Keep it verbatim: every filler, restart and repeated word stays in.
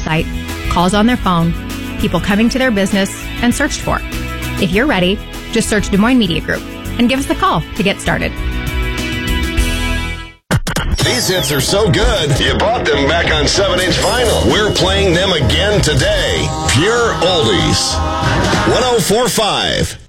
website, calls on their phone, people coming to their business, and searched for. If you're ready, just search Des Moines Media Group and give us a call to get started. These hits are so good, you bought them back on seven inch vinyl. We're playing them again today. Pure Oldies. one oh four point five